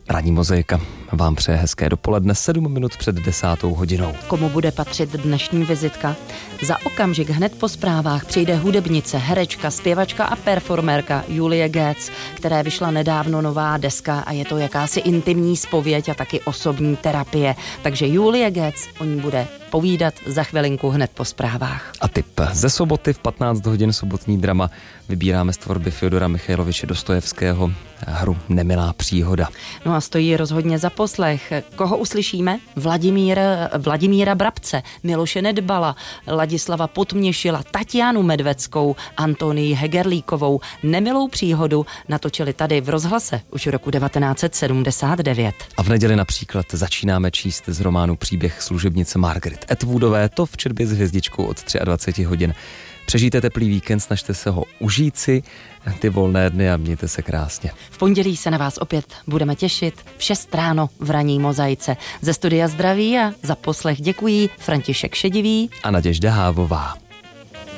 Ranní mozaika vám přeje hezké dopoledne, 7 minut před 10. hodinou. Komu bude patřit dnešní vizitka? Za okamžik hned po zprávách přijde hudebnice, herečka, zpěvačka a performerka Julie Götz, které vyšla nedávno nová deska a je to jakási intimní zpověď a taky osobní terapie. Takže Julie Götz o ní bude povídat za chvilinku hned po zprávách. A tip ze soboty v 15 hodin sobotní drama vybíráme z tvorby Fjodora Michajloviče Dostojevského hru Nemilá příhoda. No a stojí rozhodně za poslech. Koho uslyšíme? Vladimíra Brabce, Miloše Nedbala, Ladislava Podměšila, Tatianu Medveckou, Antonii Hegerlíkovou. Nemilou příhodu natočili tady v rozhlase už roku 1979. A v neděli například začínáme číst z románu Příběh služebnice Margaret Atwoodové, to v četbě s hvězdičkou od 23 hodin. Přežijte teplý víkend, snažte se ho užít si, ty volné dny a mějte se krásně. V pondělí se na vás opět budeme těšit v 6 ráno v ranní mozaice. Ze studia zdraví a za poslech děkují František Šedivý a Naděžda Hávová.